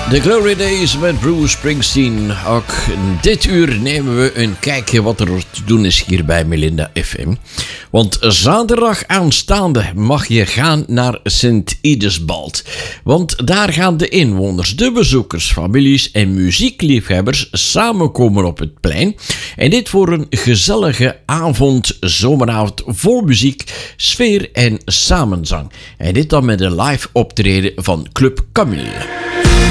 The Glory Days met Bruce Springsteen. Ook dit uur nemen we een kijkje wat er te doen is hier bij Melinda FM. Want zaterdag aanstaande mag je gaan naar Sint-Idesbald. Want daar gaan de inwoners, de bezoekers, families en muziekliefhebbers samenkomen op het plein. En dit voor een gezellige avond, zomeravond vol muziek, sfeer en samenzang. En dit dan met een live optreden van Club Camille.